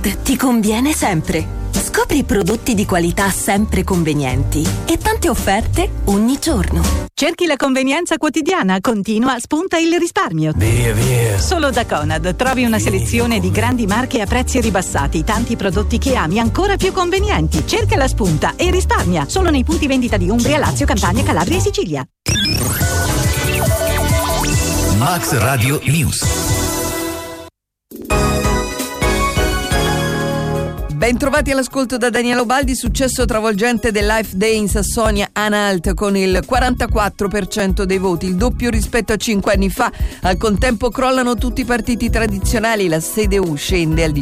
Mastercard ti conviene sempre. Scopri prodotti di qualità sempre convenienti e tante offerte ogni giorno. Cerchi la convenienza quotidiana, continua, spunta il risparmio. Via. Solo da Conad trovi una selezione di grandi marche a prezzi ribassati, tanti prodotti che ami ancora più convenienti. Cerca la spunta e risparmia. Solo nei punti vendita di Umbria, Lazio, Campania, Calabria e Sicilia. Max Radio News. Bentrovati all'ascolto da Daniela Ubaldi. Successo travolgente del Life Day in Sassonia Anhalt con il 44% dei voti, il doppio rispetto a 5 anni fa. Al contempo crollano tutti i partiti tradizionali, la CDU scende al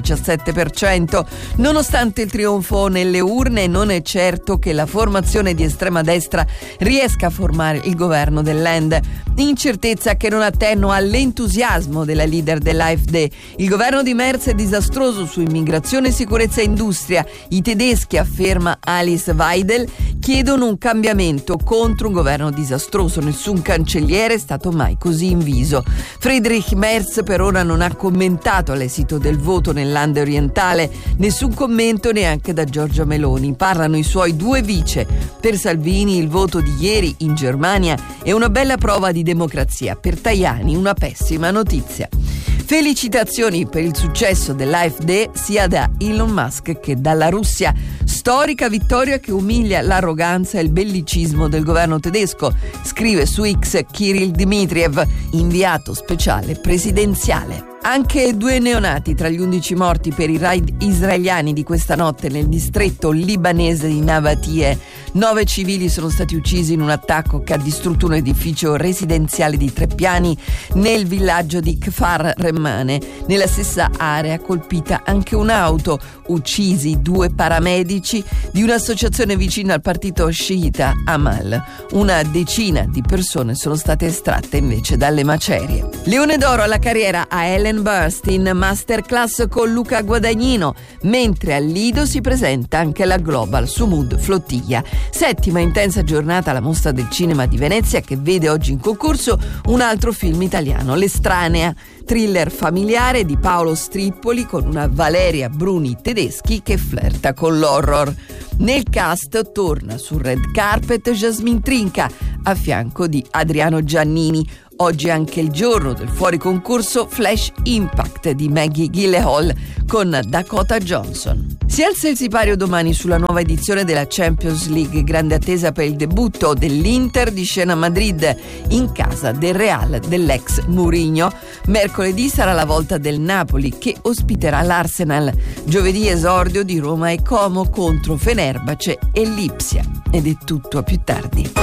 17%. Nonostante il trionfo nelle urne, non è certo che la formazione di estrema destra riesca a formare il governo del Land. Incertezza che non attenua all'entusiasmo della leader del Life Day. Il governo di Merz è disastroso su immigrazione, sicurezza e industria. I tedeschi, afferma Alice Weidel, chiedono un cambiamento contro un governo disastroso. Nessun cancelliere è stato mai così inviso. Friedrich Merz per ora non ha commentato l'esito del voto nel Land orientale. Nessun commento neanche da Giorgia Meloni. Parlano i suoi due vice. Per Salvini il voto di ieri in Germania è una bella prova di democrazia. Per Tajani una pessima notizia. Felicitazioni per il successo del Life Day sia da Elon Musk che dalla Russia. Storica vittoria che umilia l'arroganza e il bellicismo del governo tedesco, scrive su X Kirill Dmitriev, inviato speciale presidenziale. Anche 2 neonati tra gli 11 morti per i raid israeliani di questa notte nel distretto libanese di Navatie. 9 civili sono stati uccisi in un attacco che ha distrutto un edificio residenziale di 3 piani nel villaggio di Kfar Remmane. Nella stessa area colpita anche un'auto. Uccisi 2 paramedici di un'associazione vicina al partito sciita Amal. Una decina di persone sono state estratte invece dalle macerie. Leone d'oro alla carriera a Ellen Burstyn, masterclass con Luca Guadagnino, mentre al Lido si presenta anche la Global su Mood Flottiglia. 7ª intensa giornata alla Mostra del Cinema di Venezia che vede oggi in concorso un altro film italiano, L'Estranea, thriller familiare di Paolo Strippoli con una Valeria Bruni Tedeschi che flirta con l'horror. Nel cast torna sul red carpet Jasmine Trinca a fianco di Adriano Giannini. Oggi è anche il giorno del fuori concorso Flash Impact di Maggie Gyllenhaal con Dakota Johnson. Si alza il sipario domani sulla nuova edizione della Champions League, grande attesa per il debutto dell'Inter di Scena Madrid in casa del Real dell'ex Mourinho. Mercoledì sarà la volta del Napoli che ospiterà l'Arsenal. Giovedì esordio di Roma e Como contro Fenerbahce e Lipsia. Ed è tutto, a più tardi.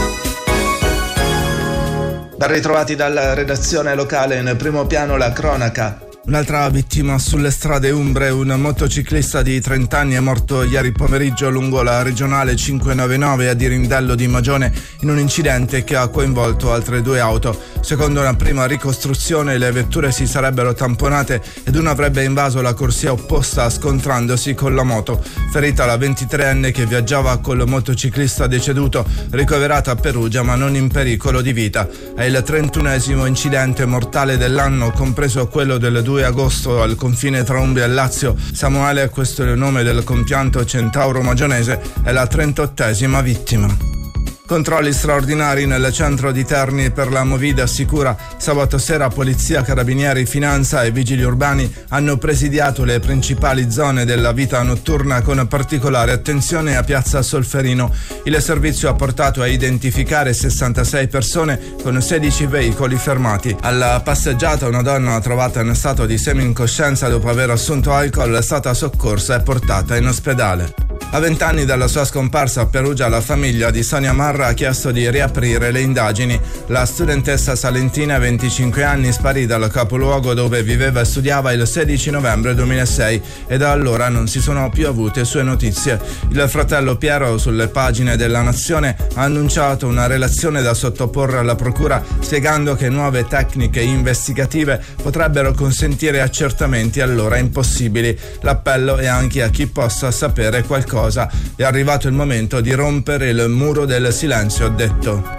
Ben ritrovati dalla redazione locale, in primo piano la cronaca. Un'altra vittima sulle strade umbre, un motociclista di 30 anni è morto ieri pomeriggio lungo la regionale 599 a Dirindello di Magione in un incidente che ha coinvolto altre 2 auto. Secondo una prima ricostruzione le vetture si sarebbero tamponate ed una avrebbe invaso la corsia opposta scontrandosi con la moto. Ferita la 23enne che viaggiava col motociclista deceduto, ricoverata a Perugia ma non in pericolo di vita. È il 31esimo incidente mortale dell'anno, compreso quello del 2 agosto al confine tra Umbria e Lazio. Samuele, questo è il nome del compianto centauro magionese, è la 38esima vittima. Controlli straordinari nel centro di Terni per la Movida Sicura. Sabato sera polizia, carabinieri, finanza e vigili urbani hanno presidiato le principali zone della vita notturna con particolare attenzione a Piazza Solferino. Il servizio ha portato a identificare 66 persone con 16 veicoli fermati. Alla passeggiata una donna trovata in stato di semi-incoscienza dopo aver assunto alcol è stata soccorsa e portata in ospedale. A 20 anni dalla sua scomparsa a Perugia, la famiglia di Sonia Marra ha chiesto di riaprire le indagini. La studentessa salentina, 25 anni, sparì dal capoluogo dove viveva e studiava il 16 novembre 2006 e da allora non si sono più avute sue notizie. Il fratello Piero, sulle pagine della Nazione, ha annunciato una relazione da sottoporre alla procura, spiegando che nuove tecniche investigative potrebbero consentire accertamenti allora impossibili. L'appello è anche a chi possa sapere qualcosa. È arrivato il momento di rompere il muro del silenzio, ha detto.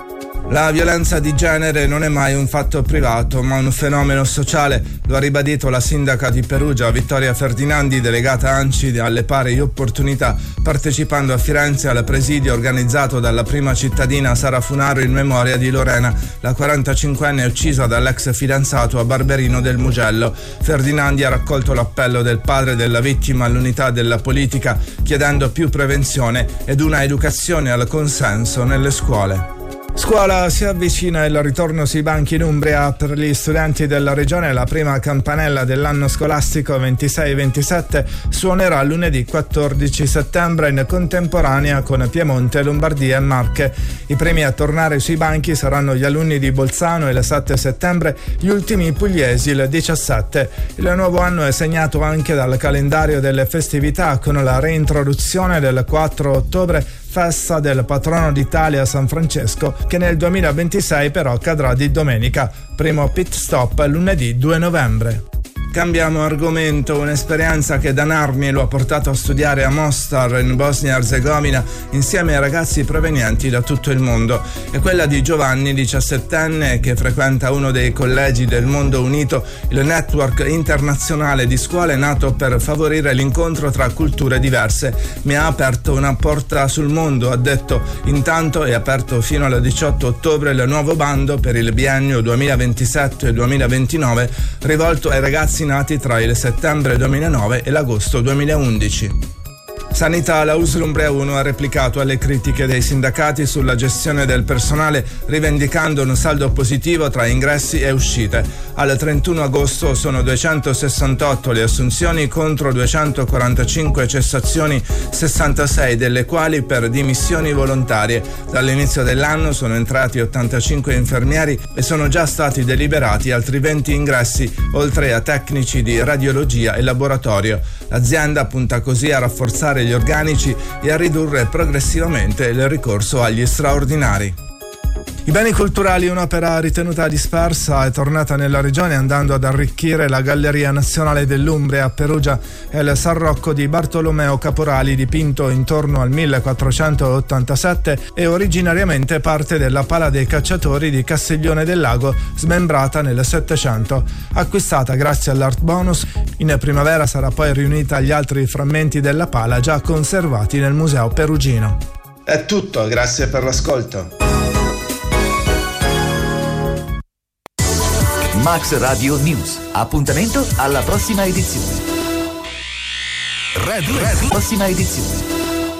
La violenza di genere non è mai un fatto privato, ma un fenomeno sociale. Lo ha ribadito la sindaca di Perugia, Vittoria Ferdinandi, delegata ANCI alle pari opportunità, partecipando a Firenze al presidio organizzato dalla prima cittadina Sara Funaro in memoria di Lorena, la 45enne uccisa dall'ex fidanzato a Barberino del Mugello. Ferdinandi ha raccolto l'appello del padre della vittima all'unità della politica, chiedendo più prevenzione ed una educazione al consenso nelle scuole. Scuola si avvicina il ritorno sui banchi in Umbria per gli studenti della regione. La prima campanella dell'anno scolastico 26-27 suonerà lunedì 14 settembre in contemporanea con Piemonte, Lombardia e Marche. I primi a tornare sui banchi saranno gli alunni di Bolzano il 7 settembre, gli ultimi pugliesi il 17. Il nuovo anno è segnato anche dal calendario delle festività, con la reintroduzione del 4 ottobre, festa del patrono d'Italia San Francesco, che nel 2026 però cadrà di domenica. Primo pit stop lunedì 2 novembre. Cambiamo argomento. Un'esperienza che Dan Armi lo ha portato a studiare a Mostar in Bosnia Erzegovina insieme ai ragazzi provenienti da tutto il mondo. È quella di Giovanni, 17enne, che frequenta uno dei collegi del Mondo Unito, il network internazionale di scuole nato per favorire l'incontro tra culture diverse. Mi ha aperto una porta sul mondo, ha detto. Intanto è aperto fino al 18 ottobre il nuovo bando per il biennio 2027-2029 rivolto ai ragazzi nati tra il settembre 2009 e l'agosto 2011. Sanità. La USL Umbria 1 ha replicato alle critiche dei sindacati sulla gestione del personale, rivendicando un saldo positivo tra ingressi e uscite. Al 31 agosto sono 268 le assunzioni contro 245 cessazioni, 66 delle quali per dimissioni volontarie. Dall'inizio dell'anno sono entrati 85 infermieri e sono già stati deliberati altri 20 ingressi, oltre a tecnici di radiologia e laboratorio. L'azienda punta così a rafforzare gli organici e a ridurre progressivamente il ricorso agli straordinari. I beni culturali. Un'opera ritenuta dispersa è tornata nella regione, andando ad arricchire la Galleria Nazionale dell'Umbria a Perugia. È il San Rocco di Bartolomeo Caporali, dipinto intorno al 1487 e originariamente parte della Pala dei Cacciatori di Castiglione del Lago, smembrata nel Settecento. Acquistata grazie all'Art Bonus, in primavera sarà poi riunita agli altri frammenti della pala già conservati nel Museo Perugino. È tutto, grazie per l'ascolto. Max Radio News. Appuntamento alla prossima edizione. Prossima edizione.